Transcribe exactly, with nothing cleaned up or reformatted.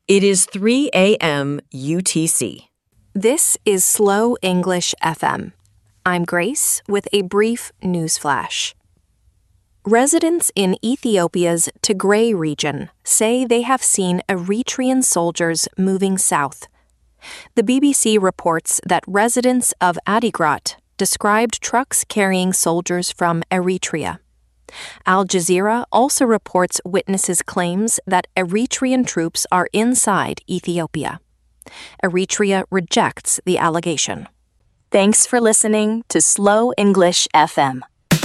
It is three a.m. U T C. This is Slow English F M. I'm Grace with a brief news flash. Residents in Ethiopia's Tigray region say they have seen Eritrean soldiers moving south. The B B C reports that residents of Adigrat described trucks carrying soldiers from Eritrea. Al Jazeera also reports witnesses' claims that Eritrean troops are inside Ethiopia. Eritrea rejects the allegation. Thanks for listening to Slow English F M.